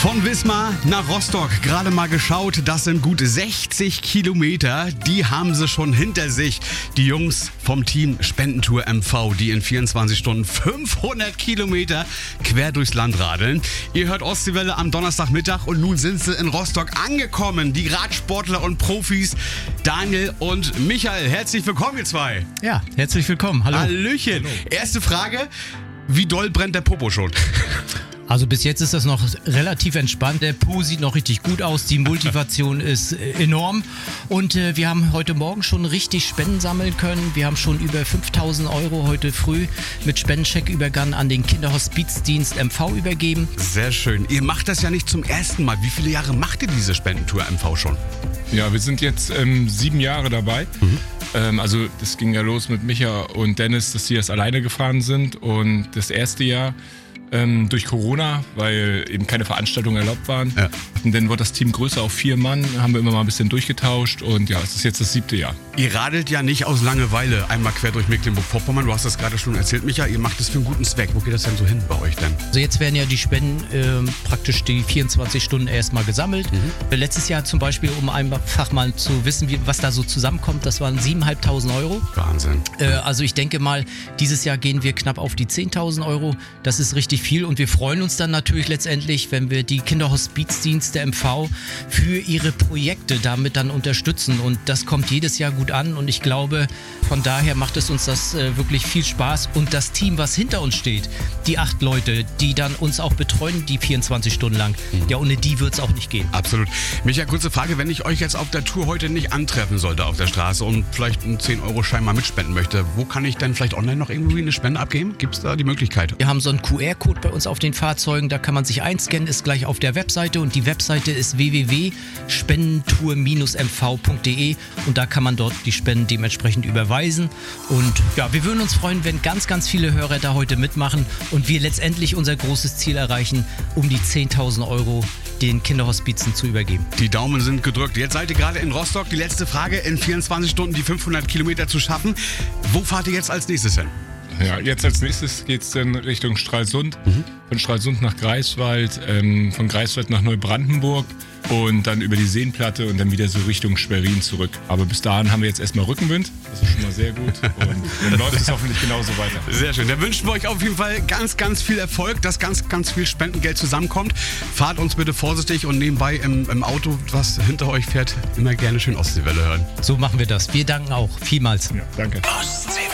Von Wismar nach Rostock, gerade mal geschaut, das sind gut 60 Kilometer, die haben sie schon hinter sich. Die Jungs vom Team Spendentour MV, die in 24 Stunden 500 Kilometer quer durchs Land radeln. Ihr hört Ostseewelle am Donnerstagmittag und nun sind sie in Rostock angekommen. Die Radsportler und Profis Daniel und Michael, herzlich willkommen ihr zwei. Ja, herzlich willkommen, hallo. Hallöchen. Hallo. Erste Frage, wie doll brennt der Popo schon? Also bis jetzt ist das noch relativ entspannt. Der Po sieht noch richtig gut aus, die Motivation ist enorm und wir haben heute Morgen schon richtig Spenden sammeln können. Wir haben schon über 5.000 € heute früh mit Spendencheckübergang an den Kinderhospizdienst MV übergeben. Sehr schön. Ihr macht das ja nicht zum ersten Mal. Wie viele Jahre macht ihr diese Spendentour MV schon? Ja, wir sind jetzt 7 Jahre dabei. Also das ging ja los mit Micha und Dennis, dass die das alleine gefahren sind. Und das erste Jahr durch Corona, weil eben keine Veranstaltungen erlaubt waren. Ja. Und dann wurde das Team größer auf 4 Mann, haben wir immer mal ein bisschen durchgetauscht und ja, es ist jetzt das 7. Jahr. Ihr radelt ja nicht aus Langeweile einmal quer durch Mecklenburg-Vorpommern. Du hast das gerade schon erzählt, Micha, ihr macht das für einen guten Zweck. Wo geht das denn so hin bei euch denn? Also jetzt werden ja die Spenden praktisch die 24 Stunden erstmal gesammelt. Letztes Jahr zum Beispiel, um einfach mal zu wissen, was da so zusammenkommt, das waren 7.500 €. Wahnsinn. Also ich denke mal, dieses Jahr gehen wir knapp auf die 10.000 €. Das ist richtig viel und wir freuen uns dann natürlich letztendlich, wenn wir die Kinderhospizdienste MV für ihre Projekte damit dann unterstützen und das kommt jedes Jahr gut an und ich glaube, von daher macht es uns das wirklich viel Spaß und das Team, was hinter uns steht, die 8 Leute, die dann uns auch betreuen, die 24 Stunden lang, ja ohne die wird es auch nicht gehen. Absolut. Micha, kurze Frage, wenn ich euch jetzt auf der Tour heute nicht antreffen sollte auf der Straße und vielleicht einen 10-Euro-Schein mal mitspenden möchte, wo kann ich denn vielleicht online noch irgendwie eine Spende abgeben? Gibt es da die Möglichkeit? Wir haben so einen QR-Code bei uns auf den Fahrzeugen, da kann man sich einscannen, ist gleich auf der Webseite und die Webseite ist www.spendentour-mv.de und da kann man dort die Spenden dementsprechend überweisen und ja, wir würden uns freuen, wenn ganz, ganz viele Hörer da heute mitmachen und wir letztendlich unser großes Ziel erreichen, um die 10.000 € den Kinderhospizen zu übergeben. Die Daumen sind gedrückt. Jetzt seid ihr gerade in Rostock. Die letzte Frage, in 24 Stunden die 500 Kilometer zu schaffen. Wo fahrt ihr jetzt als nächstes hin? Ja, jetzt als nächstes geht es dann Richtung Stralsund, von Stralsund nach Greifswald, von Greifswald nach Neubrandenburg und dann über die Seenplatte und dann wieder so Richtung Schwerin zurück. Aber bis dahin haben wir jetzt erstmal Rückenwind, das ist schon mal sehr gut und dann läuft es hoffentlich genauso weiter. Sehr schön, da wünschen wir euch auf jeden Fall ganz, ganz viel Erfolg, dass ganz, ganz viel Spendengeld zusammenkommt. Fahrt uns bitte vorsichtig und nebenbei im Auto, was hinter euch fährt, immer gerne schön Ostseewelle hören. So machen wir das. Wir danken auch vielmals. Ja, danke.